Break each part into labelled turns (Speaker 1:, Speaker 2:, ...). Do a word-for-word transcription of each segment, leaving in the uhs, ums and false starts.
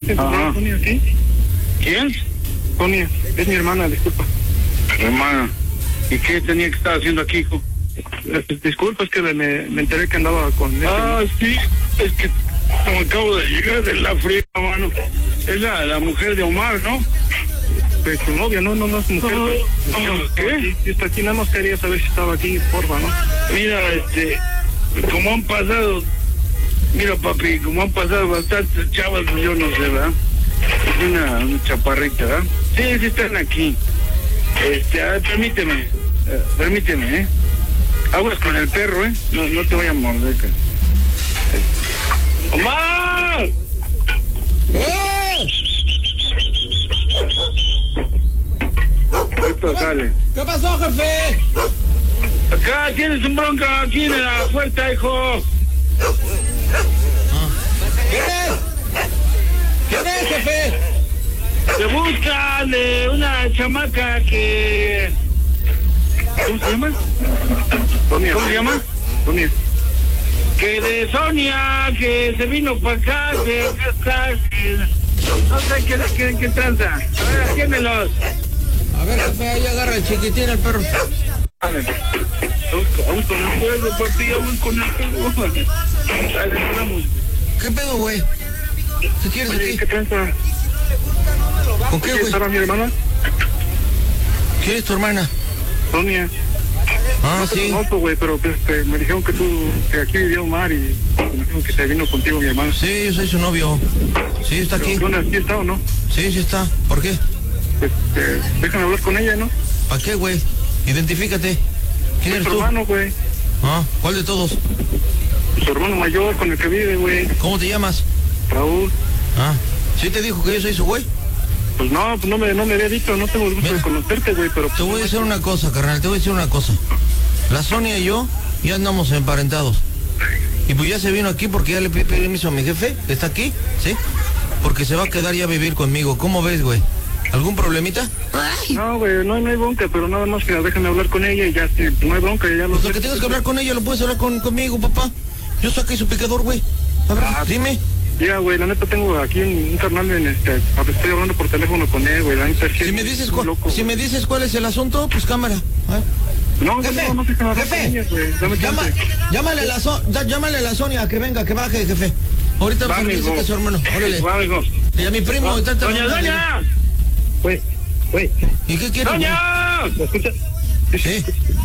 Speaker 1: ¿Se encontraba Sonia aquí?
Speaker 2: ¿Quién?
Speaker 1: Sonia, es mi hermana, disculpa.
Speaker 2: Hermana. ¿Y qué tenía que estar haciendo aquí, hijo?
Speaker 1: Disculpa, es que me, me enteré que andaba con...
Speaker 2: Ah, sí, es que como acabo de llegar de la fría, mano. Es la, la mujer de Omar, ¿no?
Speaker 1: Pues su novia, no, no, no es mujer.
Speaker 2: Oh,
Speaker 1: No,
Speaker 2: ¿qué?
Speaker 1: Sí, sí, está aquí, nada más quería saber si estaba aquí, porfa, ¿no?
Speaker 2: Mira, este, como han pasado, mira, papi, como han pasado bastantes chavas, yo no sé, ¿verdad? Es una, una chaparrita, ¿verdad? Sí, sí están aquí. Este, a ver, permíteme, eh, permíteme, ¿eh? Aguas con el perro, ¿eh? No, no te voy a morder, cara. ¡Omar!
Speaker 3: ¡Eh!
Speaker 2: Esto sale.
Speaker 3: ¿Qué pasó, jefe?
Speaker 2: Acá tienes un bronca aquí en la puerta, hijo.
Speaker 3: ¿Quién es? ¿Quién es, jefe?
Speaker 2: Te buscan de una chamaca que... ¿Cómo se llama?
Speaker 1: Sonia.
Speaker 2: ¿Cómo se llama?
Speaker 1: Sonia.
Speaker 2: Que de Sonia, que se vino para acá, que acá está, que... No sé qué, qué, qué tranza. A ver, atiéndelos.
Speaker 3: A ver, jefe, ahí agarra el chiquitín, el perro.
Speaker 2: Vale. Vamos con el pueblo, papi, vamos con el pueblo. Dale, vamos.
Speaker 3: ¿Qué pedo, güey? ¿Qué quieres
Speaker 1: Oye,
Speaker 3: aquí?
Speaker 1: ¿qué tranza?
Speaker 3: ¿Con qué, güey?
Speaker 1: ¿Estaba mi hermana?
Speaker 3: ¿Quién es tu hermana?
Speaker 1: Sonia.
Speaker 3: Ah,
Speaker 1: No te
Speaker 3: sí.
Speaker 1: conozco, güey, pero pues, este, me dijeron que tú, que aquí vivía Omar y me dijeron que se vino contigo mi hermana.
Speaker 3: Sí, yo soy su novio. Sí, está aquí.
Speaker 1: ¿Qué onda? ¿Sí está o no?
Speaker 3: Sí, sí está. ¿Por qué?
Speaker 1: Este, déjame hablar con ella, ¿no?
Speaker 3: ¿Para qué, güey? Identifícate. ¿Quién
Speaker 1: Es
Speaker 3: eres
Speaker 1: tu
Speaker 3: tú?
Speaker 1: hermano, güey.
Speaker 3: Ah, ¿cuál de todos?
Speaker 1: Su hermano mayor con el que vive, güey.
Speaker 3: ¿Cómo te llamas?
Speaker 1: Raúl.
Speaker 3: Ah, ¿sí te dijo que yo soy su güey?
Speaker 1: Pues no, pues no me, no me había dicho, no tengo el gusto
Speaker 3: Mira,
Speaker 1: de conocerte, güey, pero...
Speaker 3: Te voy a decir una cosa, carnal, te voy a decir una cosa. La Sonia y yo ya andamos emparentados. Y pues ya se vino aquí porque ya le pedí permiso a mi jefe, que está aquí, ¿sí? Porque se va a quedar ya a vivir conmigo. ¿Cómo ves, güey? ¿Algún problemita?
Speaker 1: No, güey, no, no hay bronca, pero nada más que déjame hablar con ella y ya, sí, no hay bronca, ya lo
Speaker 3: Pues
Speaker 1: sé.
Speaker 3: lo que tengas que hablar con ella lo puedes hablar con, conmigo, papá. Yo soy aquí su picador, güey. A ver,
Speaker 1: Ah,
Speaker 3: dime.
Speaker 1: Ya, güey, la neta tengo aquí un, un carnal en este... Estoy hablando por teléfono con él, güey, la neta es que
Speaker 3: Si me
Speaker 1: es
Speaker 3: dices,
Speaker 1: un
Speaker 3: cuál,
Speaker 1: loco,
Speaker 3: si
Speaker 1: güey.
Speaker 3: me dices cuál es el asunto, pues cámara. ¿Eh?
Speaker 1: No,
Speaker 3: Jefe,
Speaker 1: no, no, no, no,
Speaker 3: jefe,
Speaker 1: ella, güey, dame
Speaker 3: llama,
Speaker 1: chance.
Speaker 3: llámale, a la so, ya- llámale a la Sonia que venga, que baje, jefe. Ahorita
Speaker 2: Va,
Speaker 3: me dice
Speaker 2: amigo.
Speaker 3: que es su hermano. Órale.
Speaker 2: Va, amigo.
Speaker 3: Y a mi primo. ahorita te-
Speaker 2: ¡Doña Doña!
Speaker 1: Güey, güey,
Speaker 3: ¿Y qué quieres, güey?
Speaker 2: ¡Doña!
Speaker 1: ¿me escuchas?
Speaker 3: Sí.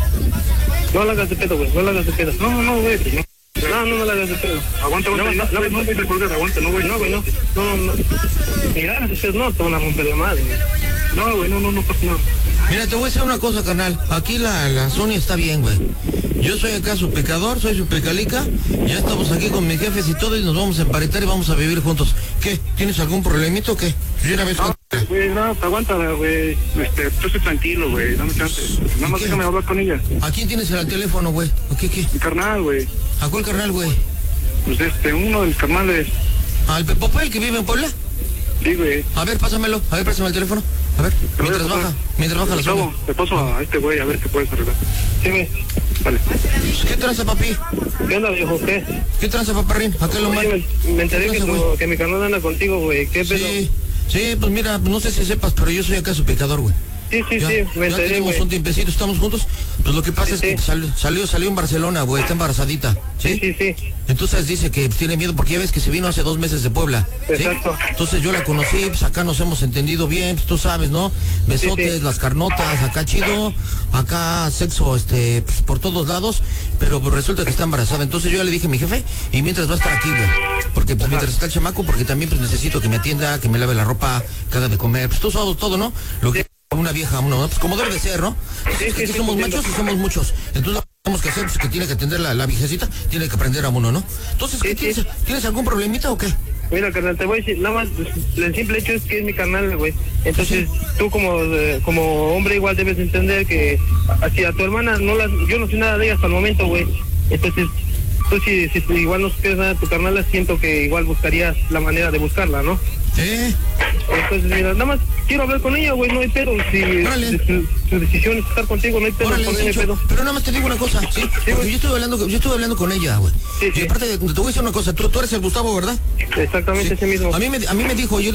Speaker 1: No le hagas de pedo, güey, no le hagas de pedo. No, no, güey, pues no. No, no, no le hagas de pedo. Aguanta, aguanta, no, no, no, no, no, colgar, aguanta, no, güey, no, güey, no. No, no, mira, ustedes no, te van a romper la madre. No, güey, no, no, no pasa nada.
Speaker 3: Mira, te voy a decir una cosa, carnal. Aquí la, la Sonia está bien, güey. Yo soy acá su pecador, soy su pecalica. Ya estamos aquí con mis jefes y todo y nos vamos a emparentar y vamos a vivir juntos. ¿Qué? ¿Tienes algún problemito o qué? Yo una vez...
Speaker 1: No, güey, no, te aguanta, güey. Este, tú estés tranquilo, güey, dame chance. Nada más
Speaker 3: ¿Qué?
Speaker 1: déjame hablar con ella.
Speaker 3: ¿A quién tienes el teléfono, güey? ¿O qué, qué?
Speaker 1: Mi carnal, güey.
Speaker 3: ¿A cuál carnal, güey?
Speaker 1: Pues este, uno de mis carnales.
Speaker 3: ¿Al Pepopel que vive en Puebla?
Speaker 1: Sí, güey.
Speaker 3: A ver, pásamelo. A ver, pásame el teléfono. A ver,
Speaker 1: Te voy a
Speaker 3: mientras
Speaker 1: pasar.
Speaker 3: baja, mientras baja la
Speaker 1: Gustavo,
Speaker 3: Sonia.
Speaker 1: te paso a este güey a ver qué puedes arreglar. Sí, güey. Vale.
Speaker 3: ¿Qué tranza, papi?
Speaker 1: ¿Qué onda, viejo? ¿Qué?
Speaker 3: ¿Qué tranza, paparrín? Acá lo mal.
Speaker 1: Oye, me, me enteré
Speaker 3: ¿Qué
Speaker 1: que,
Speaker 3: tranza,
Speaker 1: tu-
Speaker 3: güey?
Speaker 1: que mi carnal anda contigo, güey. ¿Qué pedo?
Speaker 3: Sí, sí, pues mira, no sé si sepas, pero yo soy acá su pecador, güey.
Speaker 1: Sí, sí,
Speaker 3: Ya,
Speaker 1: sí, me
Speaker 3: ya
Speaker 1: enteré,
Speaker 3: tenemos
Speaker 1: güey.
Speaker 3: un tiempecito, estamos juntos. Pues lo que pasa
Speaker 1: Sí,
Speaker 3: es que
Speaker 1: sí.
Speaker 3: salió, salió, salió en Barcelona, güey, está embarazadita.
Speaker 1: Sí, sí, sí.
Speaker 3: Entonces dice que tiene miedo porque ya ves que se vino hace dos meses de Puebla. ¿sí?
Speaker 1: Exacto.
Speaker 3: Entonces yo la conocí, pues acá nos hemos entendido bien, pues tú sabes, ¿no? Besotes,
Speaker 1: Sí, sí.
Speaker 3: las carnotas, acá chido, acá sexo, este, pues, por todos lados, pero pues, resulta que está embarazada. Entonces yo ya le dije a mi jefe, y mientras va a estar aquí, güey. Porque pues mientras está el chamaco, porque también pues necesito que me atienda, que me lave la ropa, que haga de comer, pues tú sabes todo, ¿no? Lo que una vieja, uno, ¿no? Pues como debe de ser, ¿no?
Speaker 1: Sí,
Speaker 3: Es que
Speaker 1: sí, sí,
Speaker 3: somos
Speaker 1: entiendo.
Speaker 3: machos y somos muchos. Entonces lo que tenemos que hacer, pues que tiene que atender la, la viejecita, tiene que aprender a uno, ¿no? Entonces, ¿qué
Speaker 1: Sí,
Speaker 3: tienes,
Speaker 1: sí.
Speaker 3: ¿tienes algún problemita o qué?
Speaker 1: Mira, carnal, te voy a decir, nada más, pues, el simple hecho es que es mi carnal, güey. Entonces, tú como eh, como hombre igual debes entender que así a tu hermana, no la, yo no sé nada de ella hasta el momento, güey. Entonces, tú si, si tú igual no supieras nada de tu carnal, siento que igual buscarías la manera de buscarla, ¿no?
Speaker 3: ¿Eh?
Speaker 1: Entonces, mira, nada más quiero hablar con ella, güey, no hay pedo. Si
Speaker 3: Órale.
Speaker 1: su, su decisión es estar contigo, no hay pedo,
Speaker 3: Órale,
Speaker 1: con ella no hay
Speaker 3: Cincho,
Speaker 1: pedo.
Speaker 3: pero nada más te digo una cosa, ¿sí? Porque
Speaker 1: güey.
Speaker 3: yo estuve hablando, yo estuve hablando con ella, güey.
Speaker 1: Sí,
Speaker 3: Y
Speaker 1: sí.
Speaker 3: aparte, te voy a decir una cosa, tú, tú eres el Gustavo, ¿verdad?
Speaker 1: Exactamente
Speaker 3: Sí.
Speaker 1: ese mismo.
Speaker 3: A mí me, a mí me dijo, yo